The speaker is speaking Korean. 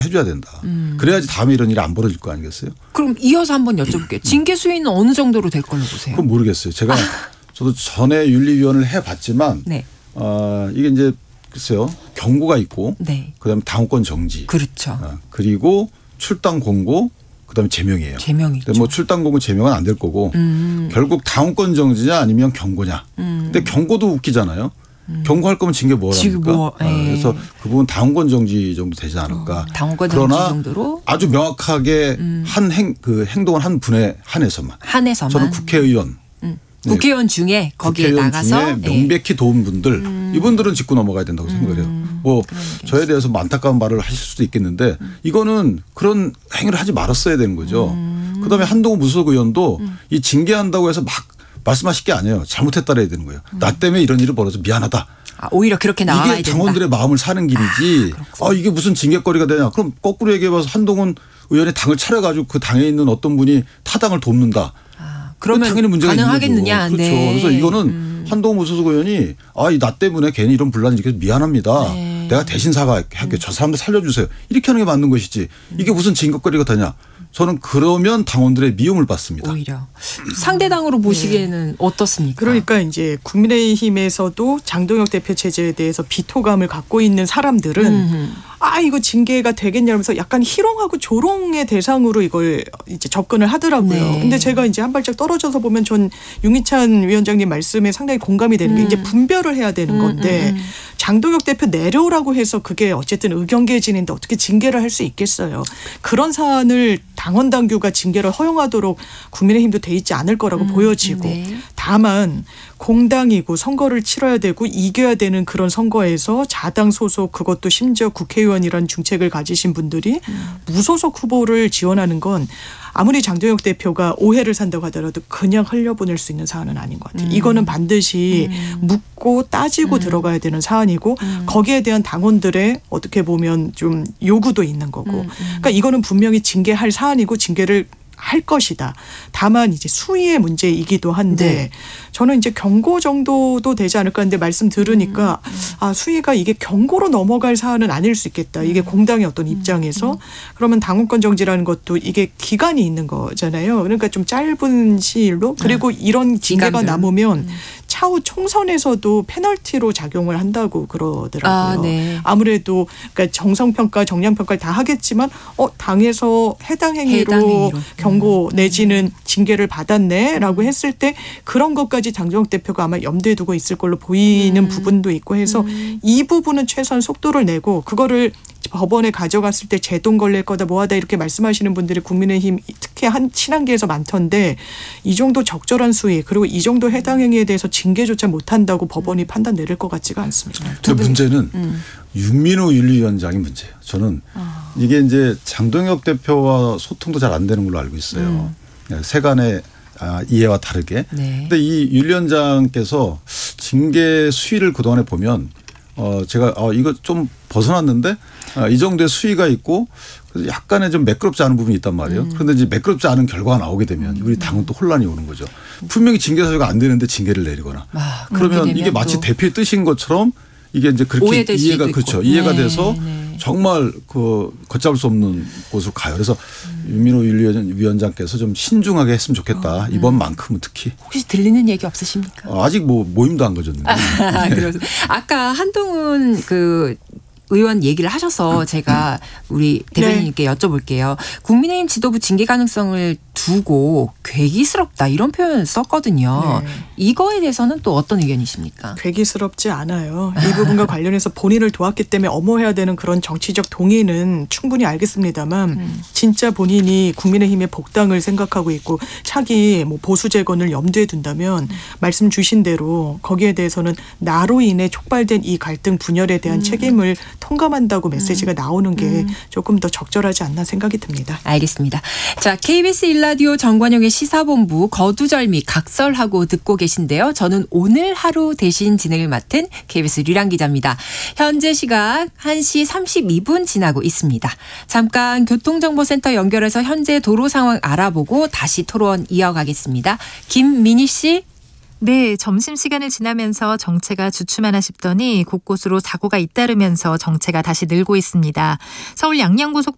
해줘야 된다. 그래야지 다음에 이런 일이 안 벌어질 거 아니겠어요? 그럼 이어서 한번 여쭤볼게요. 징계 수위는 어느 정도로 될 걸로 보세요? 그건 모르겠어요. 저도 전에 윤리위원을 해봤지만 네. 이게 이제 글쎄요. 경고가 있고 네. 그다음에 당원권 정지. 그렇죠. 그리고 출당 공고 그다음에 제명이에요. 제명이죠. 뭐 출당 공고 제명은 안 될 거고 결국 당원권 정지냐 아니면 경고냐. 근데 경고도 웃기잖아요. 경고할 거면 징계 뭐랍니까? 그래서 그 부분 당원권 정지 정도 되지 않을까. 당원권 정지 그러나 정도로 아주 명확하게 그 행동을 한 분에 한해서만. 한해서만. 저는 국회의원. 국회의원 중에 거기에 국회의원 나가서 중에 명백히 도운 분들 이분들은 짚고 넘어가야 된다고 생각을 해요. 뭐 저에 대해서 뭐 안타까운 말을 하실 수도 있겠는데 이거는 그런 행위를 하지 말았어야 되는 거죠. 그다음에 한동훈 무소속 의원도 이 징계한다고 해서 막 말씀하실 게 아니에요. 잘못했다라 해야 되는 거예요. 나 때문에 이런 일이 벌어서 미안하다. 오히려 그렇게 나와야 이게 된다. 당원들의 마음을 사는 길이지. 이게 무슨 징계거리가 되냐. 그럼 거꾸로 얘기해봐서 한동훈 의원의 당을 차려가지고 그 당에 있는 어떤 분이 타당을 돕는다. 그러면 당연히 문제가 가능하겠느냐. 있는 거죠. 그렇죠. 네. 그래서 이거는 한동훈 무소속 의원이 나 때문에 괜히 이런 분란이 일으켜서 미안합니다. 네. 내가 대신 사과할게요. 저 사람들 살려주세요. 이렇게 하는 게 맞는 것이지. 이게 무슨 징계거리가 되냐. 저는 그러면 당원들의 미움을 받습니다. 오히려 상대당으로 보시기에는 어떻습니까? 그러니까 이제 국민의힘에서도 장동혁 대표 체제에 대해서 비토감을 갖고 있는 사람들은 이거 징계가 되겠냐면서 약간 희롱하고 조롱의 대상으로 이걸 이제 접근을 하더라고요. 네. 근데 제가 이제 한 발짝 떨어져서 보면 전 윤희찬 위원장님 말씀에 상당히 공감이 되는 게 이제 분별을 해야 되는 건데 장동혁 대표 내려오라고 해서 그게 어쨌든 의견 개진인데 어떻게 징계를 할 수 있겠어요. 그런 사안을 당원 당규가 징계를 허용하도록 국민의힘도 돼 있지 않을 거라고 보여지고 네. 다만 공당이고 선거를 치러야 되고 이겨야 되는 그런 선거에서 자당 소속 그것도 심지어 국회의원이라는 중책을 가지신 분들이 무소속 후보를 지원하는 건 아무리 장동혁 대표가 오해를 산다고 하더라도 그냥 흘려보낼 수 있는 사안은 아닌 것 같아요. 이거는 반드시 묻고 따지고 들어가야 되는 사안이고 거기에 대한 당원들의 어떻게 보면 좀 요구도 있는 거고. 그러니까 이거는 분명히 징계할 사안이고 징계를 할 것이다. 다만 이제 수위의 문제이기도 한데 네. 저는 이제 경고 정도도 되지 않을까 하는데 말씀 들으니까 수위가 이게 경고로 넘어갈 사안은 아닐 수 있겠다. 이게 공당의 어떤 입장에서 그러면 당원권 정지라는 것도 이게 기간이 있는 거잖아요. 그러니까 좀 짧은 시일로 그리고 이런 징계가 남으면 차후 총선에서도 페널티로 작용을 한다고 그러더라고요. 네. 아무래도 그러니까 정성평가, 정량평가를 다 하겠지만 당에서 해당 행위로 경고 내지는 징계를 받았네라고 했을 때 그런 것까지 장동혁 대표가 아마 염두에 두고 있을 걸로 보이는 부분도 있고 해서 이 부분은 최소한 속도를 내고 그거를 법원에 가져갔을 때 제동 걸릴 거다 뭐하다 이렇게 말씀하시는 분들이 국민의힘 특히 한 친한계에서 많던데 이 정도 적절한 수위 그리고 이 정도 해당 행위에 대해서 징계조차 못한다고 법원이 판단 내릴 것 같지가 않습니다. 근데 문제는 윤민호 윤리위원장이 문제예요. 저는 이게 이제 장동혁 대표와 소통도 잘 안 되는 걸로 알고 있어요. 세간의 이해와 다르게. 네. 근데 이 윤 위원장께서 징계 수위를 그동안에 보면 제가 이거 좀 벗어났는데 이 정도의 수위가 있고 약간의 좀 매끄럽지 않은 부분이 있단 말이에요. 그런데 이제 매끄럽지 않은 결과가 나오게 되면 우리 당은 또 혼란이 오는 거죠. 분명히 징계 사유가 안 되는데 징계를 내리거나 그러면 이게 마치 대표의 뜻인 것처럼 이게 이제 그렇게 이해가 돼서 정말 걷잡을 수 없는 곳으로 가요. 그래서 윤민호 윤리위원장께서 좀 신중하게 했으면 좋겠다. 이번만큼은 특히. 혹시 들리는 얘기 없으십니까? 아직 모임도 안 가졌는데. 아까 한동훈 의원 얘기를 하셔서 제가 우리 대변인님께 여쭤볼게요. 국민의힘 지도부 징계 가능성을 두고 괴기스럽다 이런 표현을 썼거든요. 이거에 대해서는 또 어떤 의견이십니까? 괴기스럽지 않아요. 이 부분과 관련해서 본인을 도왔기 때문에 엄호해야 되는 그런 정치적 동의는 충분히 알겠습니다만 진짜 본인이 국민의힘의 복당을 생각하고 있고 차기 보수 재건을 염두에 둔다면 말씀 주신 대로 거기에 대해서는 나로 인해 촉발된 이 갈등 분열에 대한 책임을 통감한다고 메시지가 나오는 게 조금 더 적절하지 않나 생각이 듭니다. 알겠습니다. 자, KBS 1라디오 정관용의 시사본부 거두절미 각설하고 듣고 계신데요. 저는 오늘 하루 대신 진행을 맡은 KBS 류랑 기자입니다. 현재 시각 1시 32분 지나고 있습니다. 잠깐 교통정보센터 연결해서 현재 도로 상황 알아보고 다시 토론 이어가겠습니다. 김민희 씨. 네, 점심시간을 지나면서 정체가 주춤하나 싶더니 곳곳으로 사고가 잇따르면서 정체가 다시 늘고 있습니다. 서울 양양고속도로